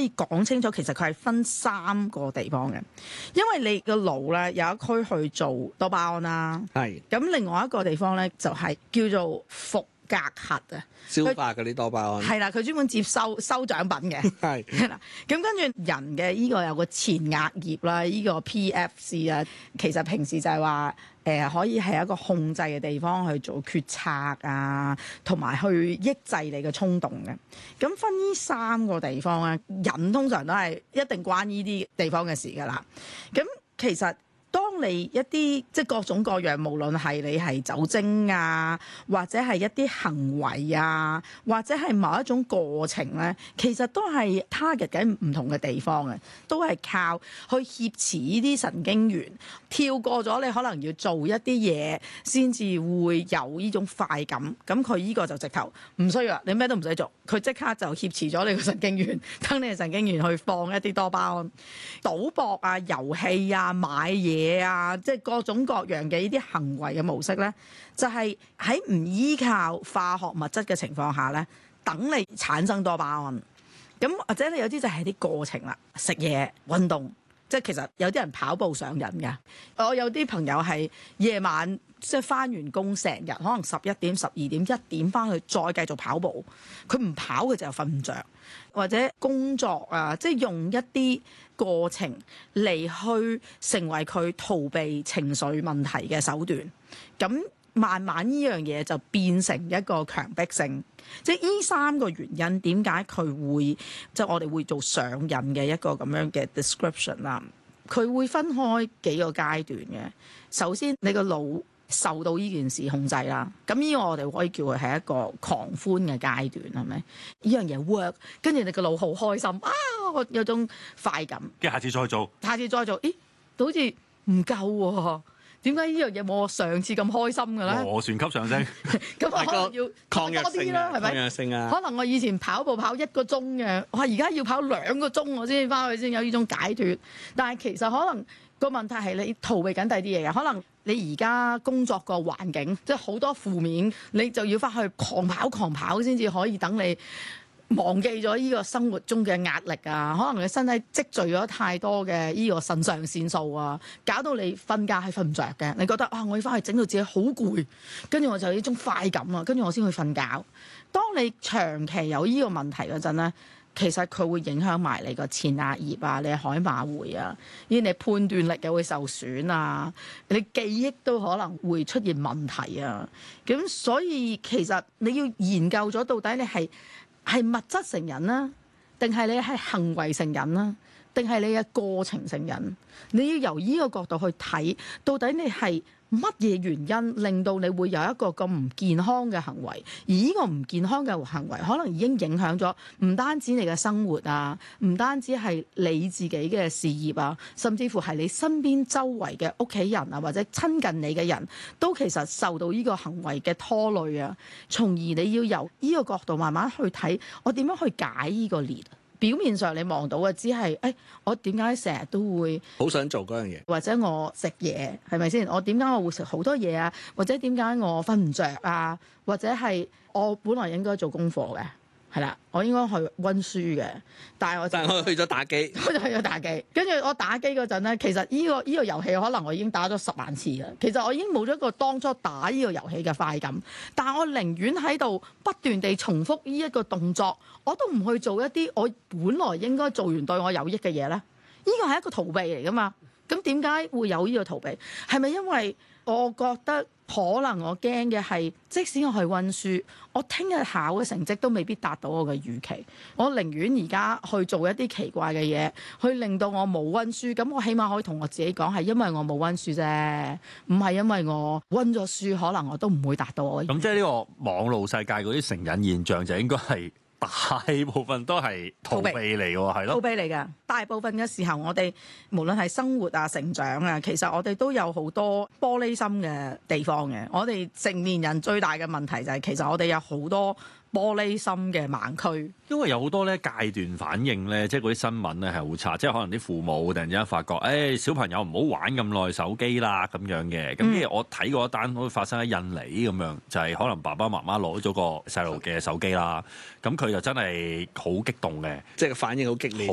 以講清楚，其實佢係分3個地方嘅，因為你個腦咧有一區去做多巴胺啦， 係咁另外一個地方咧就係叫做伏隔核啊， 消化嗰啲多巴胺。 係啦，佢專門接收獎品嘅，係啦。咁跟住人嘅呢個有個前額葉啦，呢個 PFC 啊，其實平時就係話可以係一個控制嘅地方去做決策啊，同埋去抑制你嘅衝動嘅。咁分呢3個地方咧，人通常都係一定關呢啲地方嘅事㗎啦。咁其實當你一啲即係各種各樣，無論係你係酒精啊，或者係一啲行為啊，或者係某一種過程咧，其實都係 target 緊唔同嘅地方嘅，都係靠去挾持呢啲神經元，跳過咗你可能要做一啲嘢先至會有呢種快感。咁佢呢個就直頭唔需要，你咩都唔使做，佢即刻就挾持咗你個神經元，等你嘅神經元去放一啲多巴胺。賭博啊、遊戲啊、買嘢啊，即係各種各樣嘅呢啲行為嘅模式咧，就係喺唔依靠化學物質嘅情況下咧，等你產生多巴胺。咁或者你有啲就係啲過程啦，食嘢、運動，即係其實有啲人跑步上癮㗎。我有啲朋友係夜晚即係返完工成日，可能11點、12點、1點返去再繼續跑步，佢唔跑佢就瞓唔着，或者工作啊，即係用一啲過程嚟去成為佢逃避情緒問題嘅手段。咁慢慢呢樣嘢就變成一個強迫性，即係呢3個原因點解佢會即係我哋會做上癮嘅一個咁樣嘅 description 啦。佢會分開幾個階段嘅。首先你個腦受到呢件事控制啦，咁呢個我哋可以叫佢係一個狂歡嘅階段，係咪？呢樣嘢 work， 跟住你個腦好開心啊，我有種快感， 跟住下次再做， 咦，好似唔夠喎。點解呢樣嘢冇我上次咁開心嘅咧？ 螺旋級上升， 咁我可能要抗藥多啲啦，係咪？ 抗藥性啊！ 可能我以前跑步跑1個鐘嘅，我而家要跑2個鐘，我先至翻去先有呢種解脫。但係其實可能個問題係你逃避緊第二啲嘢嘅，可能你而家工作個環境即係好多負面，你就要翻去狂跑先至可以等你忘記咗呢個生活中嘅壓力啊，可能你身體積聚咗太多嘅呢個腎上腺素啊，搞到你瞓覺係瞓唔着嘅。你覺得啊，我要翻去整到自己好攰，跟住我就有呢種快感啊，跟住我先去瞓覺。當你長期有呢個問題嗰陣咧，其實佢會影響埋你個前額葉啊，你海馬回啊，你判斷力又會受損啊，你記憶都可能會出現問題啊。咁所以其實你要研究咗到底你係物質成癮啦，定係你係行為成癮啦，定係你嘅過程成癮？你要由呢個角度去睇，到底你係乜嘢原因令到你會有一個咁唔健康嘅行為？而呢個唔健康嘅行為，可能已經影響咗唔單止你嘅生活啊，唔單止係你自己嘅事業啊，甚至乎係你身邊周圍嘅屋企人啊，或者親近你嘅人都其實受到呢個行為嘅拖累啊。從而你要由呢個角度慢慢去睇，我點樣去解呢個裂？表面上你望到嘅只係，我點解成日都會好想做嗰樣嘢， 或者我食嘢係咪先？我點解我會食好多嘢啊？或者點解我瞓唔着啊？或者係我本來應該做功課嘅，係啦，我應該去溫書嘅，但係我去咗打機， 我就去咗打機。跟住我打機嗰陣咧，其實呢個遊戲可能我已經打咗10萬次啦。其實我已經冇咗一個當初打呢個遊戲嘅快感，但係我寧願喺度不斷地重複呢一個動作，我都唔去做一啲我本來應該做完對我有益嘅嘢咧。呢個係一個逃避嚟噶嘛？咁點解會有呢個逃避？係咪因為我覺得可能我驚嘅係，即使我去溫書，我聽日考嘅成績都未必達到我嘅預期。我寧願而家去做一啲奇怪嘅嘢，去令到我冇溫書。咁我起碼可以同我自己講，係因為我冇溫書啫，唔係因為我溫咗書，可能我都唔會達到我嘅預期。 咁即係呢個網絡世界嗰啲成癮現象就應該係大部分都係逃避嚟㗎喎，係咯？逃避嚟㗎。大部分嘅時候，我哋無論係生活啊、成長啊，其實我哋都有好多玻璃心嘅地方嘅。我哋成年人最大嘅問題就係，其實我哋有好多玻璃心嘅盲區。因為有好多咧戒斷反應咧，即係嗰啲新聞咧係好差，即係可能啲父母突然之間發覺，小朋友唔好玩咁耐手機啦咁樣嘅。咁跟住我睇過一單好似發生喺印尼咁樣，就係可能爸爸媽媽攞咗個細路嘅手機啦，咁佢就真係好激動嘅， 即係個反應好激烈，